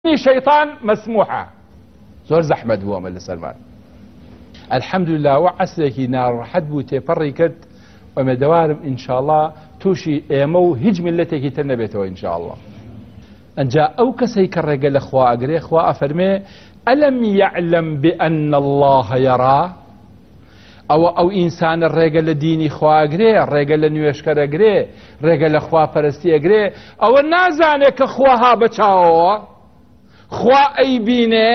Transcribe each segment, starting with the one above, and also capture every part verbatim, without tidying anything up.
شيطان مسموحة زور زحمة بووە لە سەرمان الحەمدوللا و عەسرێکی ناڕەحەت بوو تێپەڕی کرد وەمێدەوارم ئینشاءڵڵا تووشی ئێمە و هیچ میللەتێکی تر نەبێتەوە ئینشاءڵڵا. ئەنجا ئەو کەسەی کە ڕێگە لە خوا ئەگرێ خوا ئەفەرمێ ئەلەم یەعلەم بئەنە الله یەرا، ئەوە ئەو ئینسانە ڕێگە لە دینی خوا ئەگرێ، ڕێگە لە نوێشکەر ئەگرێ، ڕێگە لە خواپەرستی ئەگرێ، ئەوە نازانێت کە خوا ها بەچاوەوە، خوا ئەیبینێ.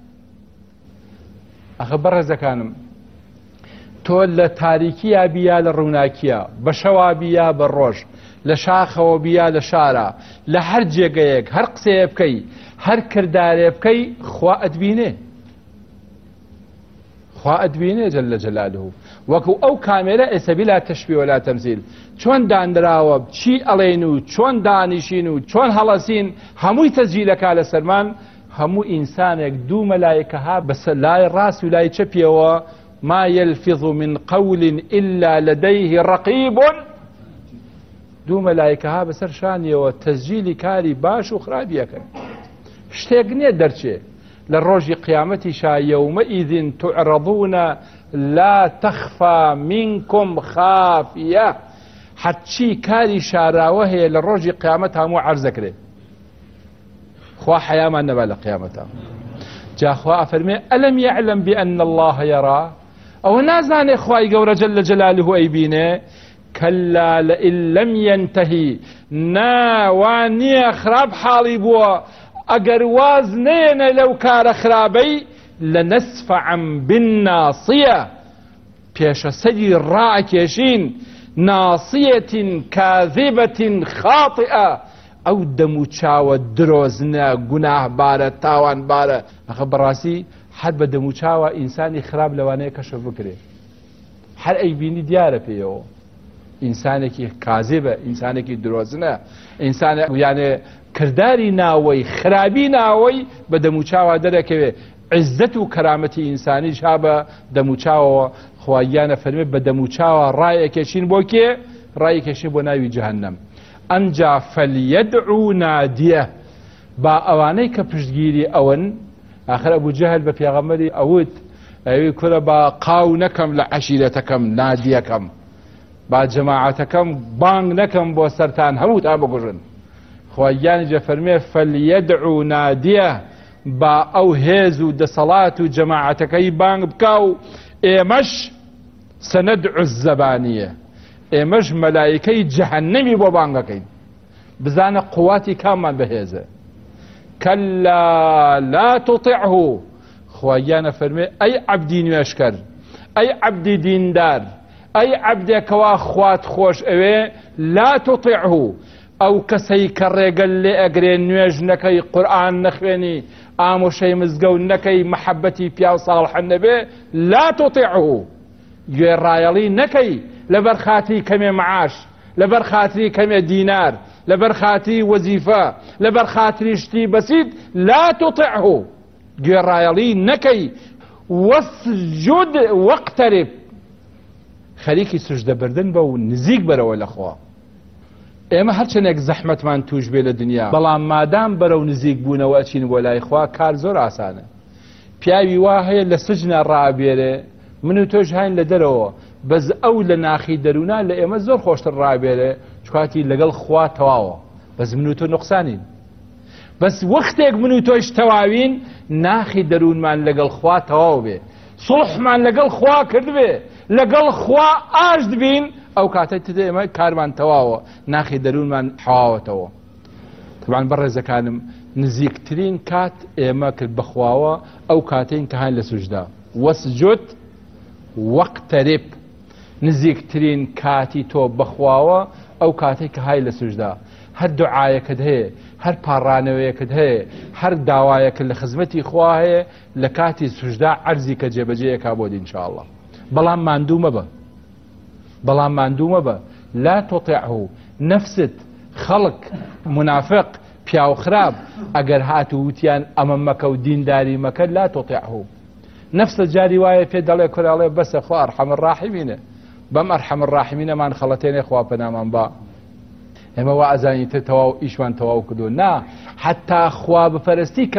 ئەخە بەڕێزەکانم، تۆ لە تاریکیە بیا لە ڕووناکیە، بە شەوا بیا بە ڕۆژ، لە شاخەوە بیا لە شارە، لە هەر جێگەیەک هەر قسەیە بکەی، هەر کردارێ بکەی، خوا ئەتبینێ، خوا ئەتبینێ جەلە جەلالوه. وەکو ئەو کامێرە ئێستا بلا تەشبیه ولا تەمثیل، چۆن دانراوە، چی ئەڵێن و چۆن دانیشین و چۆن هەڵەسین، هەمووی تەسجیلەکا لە سەرمان. هەموو ئینسانێک دوو مەلایکەها بەسەر لای ڕاست و لای چەپیەوە، ما يلفظ من قول إلا لديه رقيب، دوو مەلایکەها بەسەر شانیەوە تەسجیلی کاری باش و خراپیەکەن. شتێک نییە دەرچێ لە ڕۆژی قیامەتیشا یەومەئیذ تعرضون لا تخفى منكم خافیە، هەرچی کاری شاراوە هەیە لە ڕۆژی قیامەت هەموو عەرزەکرێ. خوا حەیامان نەبا لە قیامەتە. جا خوا ئەفەرمێ ئەلەم یەعلەم بئەنە الله یەرا، ئەوە نازانێ خوای گەورە جەلە جەلالوه ئەیبینێ. کەلا لئن لەم یەنتەهی، ناوان نییە خراپ حاڵی بووە ئەگەر واز نێنە لەو کارە خراپەی، لەنەسفەعەن بالناصیە، پێشە سەری ڕائەکێشین، ناصیەتین کاذبەتین خاطئە، ئەو دەم و چاوە درۆزنە، گوناهبارە، تاوانبارە. ئەخە بەڕاستی هەر بە دەم و چاوە ئینسانی خراپ لەوانەیە کەشف بکرێ، هەر ئەیبینی دیارە پێیەوە ئینسانێکی کاذبە، ئینسانێکی درۆزنە، ئینسانێک یانێ کردداری ناوەی خراپی ناوەی بە دەم و چاوە دەرەکەوێ. عزت و کەرامەتی ئینسانی شا بە دەم و چاوەوە. خوایانە فەرمێ بە دەم و چاوە ڕایەکێشین بۆ کێ؟ ڕایەکێشین بۆ ناوی جەهەنەم. ئەنجا فەلیەدعو نادیە، با ئەوانەی کە پشتگیری ئەوەن. ئاخر ئەبوو جەهل بە پێغەمبەری ئەوت ئەوی کورە با قاو نەکەم لە عەشیرەتەکەم، نادیەکەم، با جەماعەتەکەم بانگ نەکەم بۆ سەرتان هەمووتان بکوژن. خوایانیجە فەرمێ فەلیەدعو نادیە، با ئەو هێز و دەسەڵات و جەماعەتەکەی بانگ بکا و ئێمەش سەنەدعو الزەبانیە، ئێمەش مەلایکەی جەهەنەمی بۆ بانگەکەین. بزانە قوواتی کاممان بەهێزە. کەلا لا تطعه، خوایانە فەرمێ ئەی عەبدی نوێشکەر، ئەی عەبدی دیندار، ئەی عەبدێکەوە خوات خۆش ئەوێ، لا تطعه، ئەو کەسەی کە ڕێگەل لێ ئەگرێ، نوێژ نەکەی، قورئان نەخوێنی، ئامۆژەی مزگەوت نەکەی، مەحەبەتی پیا و ساڵحە نەبێ، لا تطعه، گوێڕایەڵی نەکەی لەبەر خاتری کەمێ معاش، لەبەر خاتری کەمێ دینار، لەبەر خاتری وەزیفە، لەبەر خاتری شتی بەسیط، لا تطعه، گوێڕایەڵی نەکەی. وەسجود وەقتەرب، خەریکی سوژدەبردن بە و نزیک بەرەوە لە خوا. ئێمە هەرچەندێک زەحمەتمان توش بێ لە دنیا، بەڵام مادام بەرەو نزیک بوونەوە ئەچین بۆ لای خوا، کار زۆر ئاسانە. پیاوی وا هەیە لە سجنە ڕابێرێ، من و تۆش هاین لە دەرەوە، بەس ئەو لە ناخی دەرونا لە ئێمە زۆر خۆشتر ڕابێرێ، چکاتی لەگەڵ خوا تەواوە، بەس من و تۆ نوقسانین. بەس وەختێک من و تۆش تەواوین، ناخی دەروونمان لەگەڵ خوا تەواو بێ، سڵحمان لەگەڵ خوا کرد بێ، لەگەڵ خوا ئاشت بین، ئەو کاتەی تدە ئێمە کارمان تەواوە، ناخی دەروونمان حواوەتەوە. طبعاً بەڕێزەکانم، نزیکترین کات ئێمە کرد بەخواوە ئەو کاتەین کە هاین لە سوژدا. وەسجود وەقتەرب، نزیکترین کاتی تۆ بەخواوە ئەو کاتێک کە های لە سوژدا. هەر دوعایەکت هەیە، هەر پاڕانەوەیەکت هەیە، هەر داوایەکت لە خزمەتی خوا هەیە، لە کاتی سوژدا عەرزی کە جێبەجێیەکا بۆ دی ئینشاءڵڵا. بەڵام ماندوو مەبە، بەڵام ماندوو مەبە. لا تطعه، نەفست، خەڵک، منافق، پیاو خراپ ئەگەر هات و وتیان ئەمە مەکە و دینداری مەکە، لا تطعه. نفس جاری وایە پێ دەڵێ کوراڵێ بەسە خوا ئەرحەم الراحیمینە، بەم ئەرحەم الراحیمینەمان خەڵەتێنێ خوا پەنامان با. ئێمە وا ئەزانین تر تەواو ئیشمان تەواو کردو نا حتا خوا بپەرستی